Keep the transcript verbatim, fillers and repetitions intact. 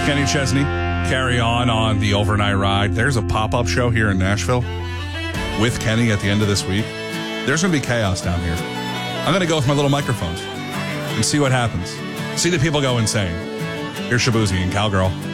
Kenny Chesney, carry on on the overnight ride. There's a pop-up show here in Nashville with Kenny at the end of this week. There's going to be chaos down here. I'm going to go with my little microphones and see what happens. See the people go insane. Here's Shabuzi and Cowgirl.